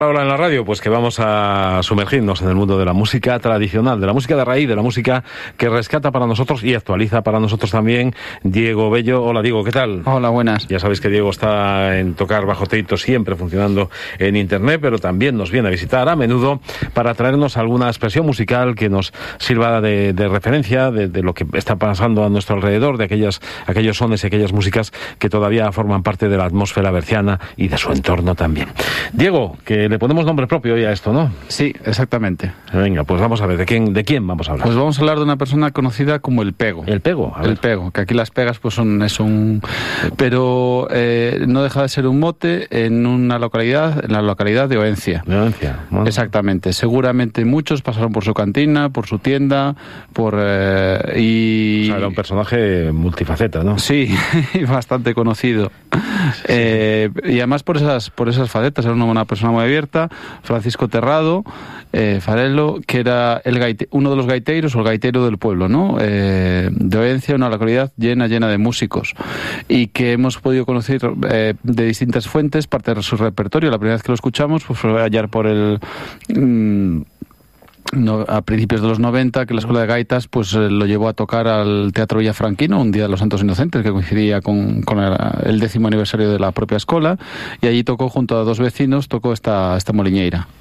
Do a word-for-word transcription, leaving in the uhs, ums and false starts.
Ahora en la radio, pues que vamos a sumergirnos en el mundo de la música tradicional, de la música de raíz, de la música que rescata para nosotros y actualiza para nosotros también Diego Bello. Hola Diego, ¿qué tal? Hola, buenas. Ya sabéis que Diego está en Tocar Bajo Teito, siempre funcionando en internet, pero también nos viene a visitar a menudo para traernos alguna expresión musical que nos sirva de, de referencia de, de lo que está pasando a nuestro alrededor, de aquellas, aquellos sones y aquellas músicas que todavía forman parte de la atmósfera berciana y de su entorno también. Diego, que le ponemos nombre propio hoy a esto, ¿no? Sí, exactamente. Venga, pues vamos a ver, ¿de quién, de quién vamos a hablar? Pues vamos a hablar de una persona conocida como El Pego. ¿El Pego? A ver. El Pego, que aquí las pegas pues son, es un... Pero eh, no deja de ser un mote en una localidad, en la localidad de Oencia. De Oencia. Bueno. Exactamente. Seguramente muchos pasaron por su cantina, por su tienda, por... Eh, y... O sea, era un personaje multifaceta, ¿no? Sí, bastante conocido. Sí. Eh, y además por esas, por esas facetas, era una persona muy abierta. Francisco Terrado, eh, Farelo, que era el gaite, uno de los gaiteros o el gaitero del pueblo, ¿no? Eh, de Oencia, una localidad llena, llena de músicos y que hemos podido conocer eh, de distintas fuentes, parte de su repertorio. La primera vez que lo escuchamos pues, fue ayer por el... Mmm, No, a principios de los noventa, que la Escuela de Gaitas pues eh, lo llevó a tocar al Teatro Villafranquino un día de los Santos Inocentes, que coincidía con, con el, el décimo aniversario de la propia escuela, y allí tocó junto a dos vecinos, tocó esta, esta moliñeira.